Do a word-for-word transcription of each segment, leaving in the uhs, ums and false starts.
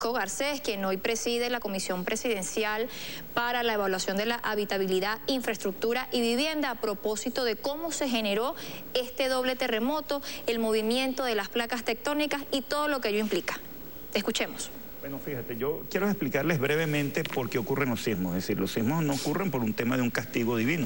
Garcés, quien hoy preside la Comisión Presidencial para la Evaluación de la Habitabilidad, Infraestructura y Vivienda, a propósito de cómo se generó este doble terremoto, el movimiento de las placas tectónicas y todo lo que ello implica. Escuchemos. Bueno, fíjate, yo quiero explicarles brevemente por qué ocurren los sismos. Es decir, los sismos no ocurren por un tema de un castigo divino.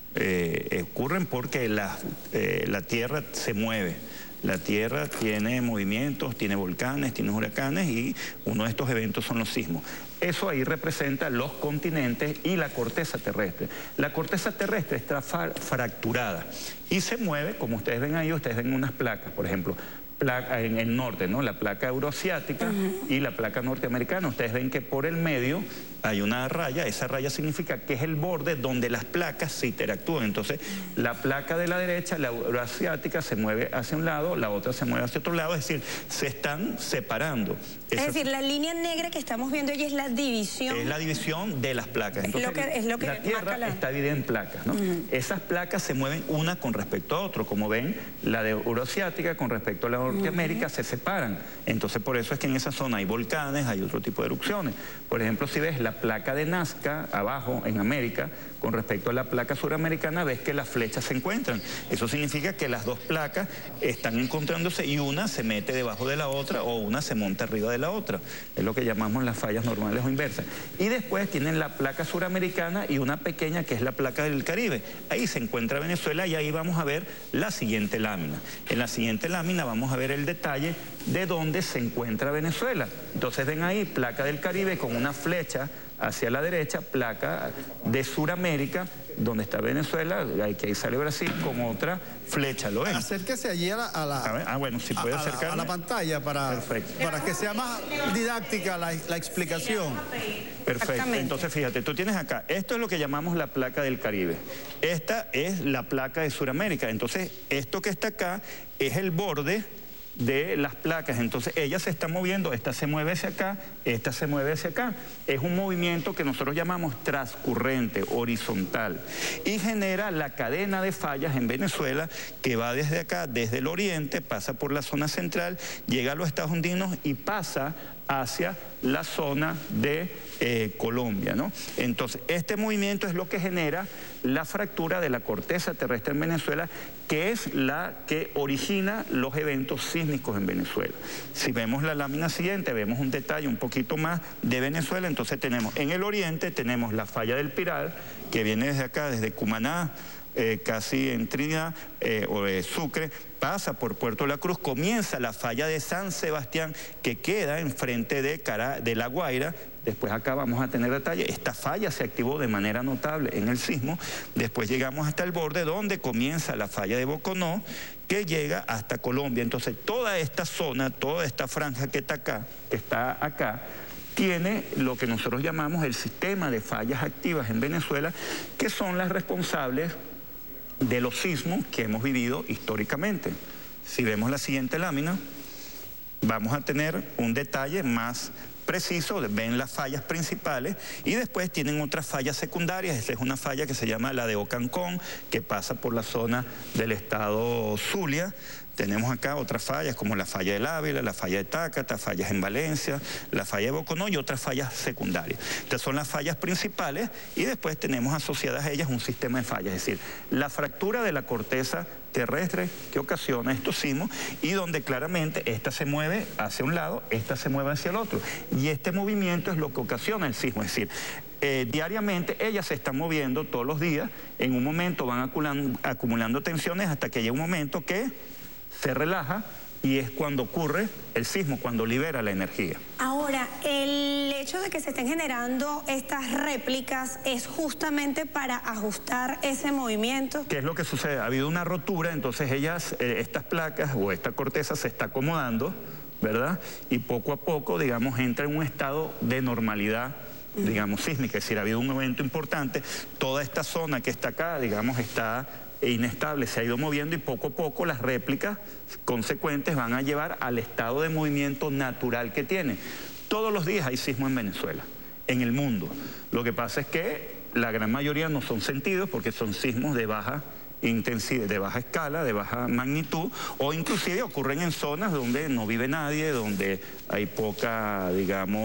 Eh, ocurren porque la, eh, la Tierra se mueve. La Tierra tiene movimientos, tiene volcanes, tiene huracanes y uno de estos eventos son los sismos. Eso ahí representa los continentes y la corteza terrestre. La corteza terrestre está fracturada y se mueve, como ustedes ven ahí, ustedes ven unas placas, por ejemplo, placa en el norte, ¿no? La placa euroasiática uh-huh. y la placa norteamericana. Ustedes ven que por el medio hay una raya, esa raya significa que es el borde donde las placas se interactúan. Entonces, la placa de la derecha, la euroasiática, se mueve hacia un lado, la otra se mueve hacia otro lado, es decir, se están separando. Es Esa, decir, la línea negra que estamos viendo allí es la división. Es la división de las placas. Entonces, es lo que, es lo que la Tierra la... está dividida en placas, ¿no? Uh-huh. Esas placas se mueven una con respecto a otra. Como ven, la de euroasiática con respecto a la Norteamérica uh-huh. se separan. Entonces, por eso es que en esa zona hay volcanes, hay otro tipo de erupciones. Por ejemplo, si ves la placa de Nazca, abajo en América, con respecto a la placa suramericana, ves que las flechas se encuentran. Eso significa que las dos placas están encontrándose y una se mete debajo de la otra o una se monta arriba de la otra. Es lo que llamamos las fallas normales o inversas. Y después tienen la placa suramericana y una pequeña que es la placa del Caribe. Ahí se encuentra Venezuela y ahí vamos a ver la siguiente lámina. En la siguiente lámina vamos a ver el detalle de dónde se encuentra Venezuela. Entonces ven ahí, placa del Caribe con una flecha hacia la derecha, placa de Suramérica, donde está Venezuela, que ahí sale Brasil, con otra flecha, ¿lo ven? Acérquese allí a la, a la, a ver, ah, bueno, si puede acercarme. A la pantalla para, para que sea más didáctica la, la explicación. Perfecto, entonces fíjate, tú tienes acá, esto es lo que llamamos la placa del Caribe, esta es la placa de Suramérica, entonces esto que está acá es el borde de las placas, entonces ella se está moviendo, esta se mueve hacia acá, esta se mueve hacia acá. Es un movimiento que nosotros llamamos transcurrente, horizontal, y genera la cadena de fallas en Venezuela que va desde acá, desde el oriente, pasa por la zona central, llega a los Estados Unidos y pasa hacia la zona de eh, Colombia, ¿no? Entonces, este movimiento es lo que genera la fractura de la corteza terrestre en Venezuela, que es la que origina los eventos sísmicos en Venezuela. Si vemos la lámina siguiente, vemos un detalle un poquito más de Venezuela. Entonces tenemos en el oriente, tenemos la falla del Piral, que viene desde acá, desde Cumaná, Eh, casi en Trinidad eh, o de Sucre, pasa por Puerto La Cruz, comienza la falla de San Sebastián que queda enfrente de, Cara, de La Guaira. Después acá vamos a tener detalle, esta falla se activó de manera notable en el sismo. Después llegamos hasta el borde donde comienza la falla de Boconó, que llega hasta Colombia. Entonces toda esta zona, toda esta franja que está acá, que está acá, tiene lo que nosotros llamamos el sistema de fallas activas en Venezuela, que son las responsables de los sismos que hemos vivido históricamente. Si vemos la siguiente lámina, vamos a tener un detalle más preciso, ven las fallas principales y después tienen otras fallas secundarias. Esta es una falla que se llama la de Ocancón, que pasa por la zona del estado Zulia. Tenemos acá otras fallas como la falla del Ávila, la falla de Tácata, fallas en Valencia, la falla de Boconó y otras fallas secundarias. Estas son las fallas principales y después tenemos asociadas a ellas un sistema de fallas, es decir, la fractura de la corteza terrestre que ocasiona estos sismos y donde claramente esta se mueve hacia un lado, esta se mueve hacia el otro. Y este movimiento es lo que ocasiona el sismo, es decir, Eh, diariamente ellas se están moviendo todos los días, en un momento van acumulando, acumulando tensiones hasta que llega un momento que se relaja y es cuando ocurre el sismo, cuando libera la energía. Ahora, el hecho de que se estén generando estas réplicas es justamente para ajustar ese movimiento. ¿Qué es lo que sucede? Ha habido una rotura, entonces ellas, eh, estas placas o esta corteza se está acomodando, ¿verdad? Y poco a poco, digamos, entra en un estado de normalidad, digamos, sísmica, es decir, ha habido un evento importante, toda esta zona que está acá, digamos, está inestable, se ha ido moviendo y poco a poco las réplicas consecuentes van a llevar al estado de movimiento natural que tiene. Todos los días hay sismo en Venezuela, en el mundo. Lo que pasa es que la gran mayoría no son sentidos porque son sismos de baja intensidad, de baja escala, de baja magnitud, o inclusive ocurren en zonas donde no vive nadie, donde hay poca, digamos,